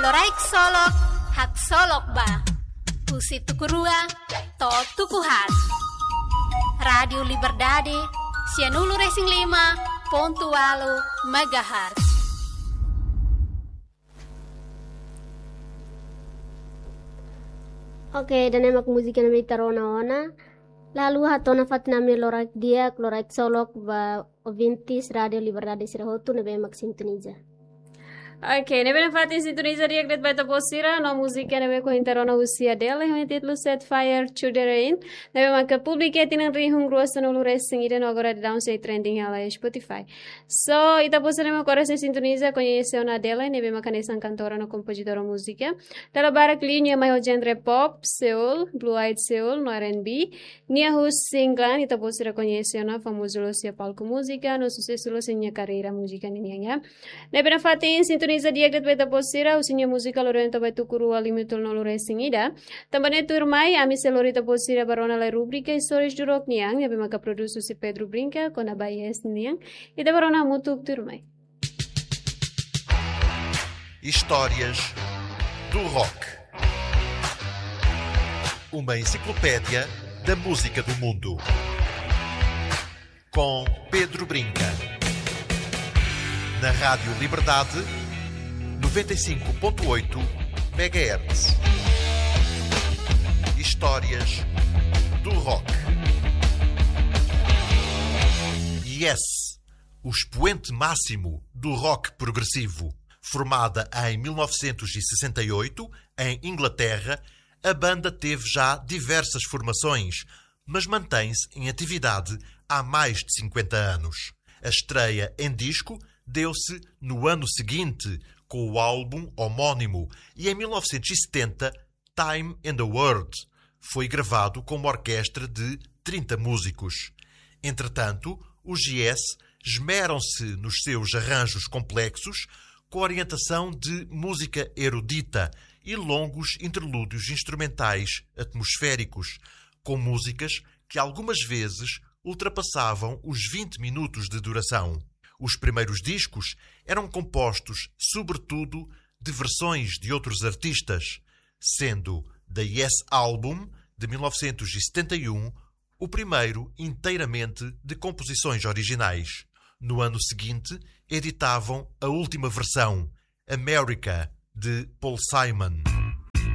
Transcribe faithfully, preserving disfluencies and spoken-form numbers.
Loraik solok, hak solok ba. Pusi tukurua, to tukuhat. Radio Liberdade, Cianulu Racing lima, Pontualo, Megahertz. Oke, dan emak musik yang tarona ona. Lalu hatona fatnami lorak dia, lorak solok ba ovintis Radio Liberdade Sirahotu nebe emak sintoniza. Ok, nebe na fatin sintoniza diagret baita posira, no música nebe ko interona usia dela, e o título Set Fire to the Rain. Nebe maka publiquei tinang rihung grossa no luresing ida no agora de down say trending ela e Spotify. So, ita posira nebe kora se sintoniza conheceu na dela, nebe maka nesan cantora no compositora música. Tela barak linha mai o genre pop, Seoul, blue-eyed Seoul, no R and B. Nia hus singlan, ita posira conheceu na famoso losia palco música, no sucesso losia carreira música ninha. Nebe na fatin sintoniza Tuniza diagret baita posira usinya musika lorenta baitu kuru alimitul no racing ida. Tambane turmai ami selorita posira barona la rubrica stories do rock niang yabe maka produsu si Pedro Brinca con abayes niang ida barona mutuk turmai. Histórias do rock. Uma enciclopédia da música do mundo. Com Pedro Brinca. Na Rádio Liberdade noventa e cinco ponto oito megahertz. Histórias do rock. Yes, o expoente máximo do rock progressivo. Formada em mil novecentos e sessenta e oito, em Inglaterra, a banda teve já diversas formações, mas mantém-se em atividade há mais de cinquenta anos. A estreia em disco deu-se no ano seguinte, com o álbum homónimo, e em mil novecentos e setenta, Time and the World foi gravado com uma orquestra de trinta músicos. Entretanto, os Yes esmeram-se nos seus arranjos complexos, com orientação de música erudita e longos interlúdios instrumentais atmosféricos, com músicas que algumas vezes ultrapassavam os vinte minutos de duração. Os primeiros discos eram compostos, sobretudo, de versões de outros artistas, sendo The Yes Album, de mil novecentos e setenta e um, o primeiro inteiramente de composições originais. No ano seguinte, editavam a última versão, America, de Paul Simon.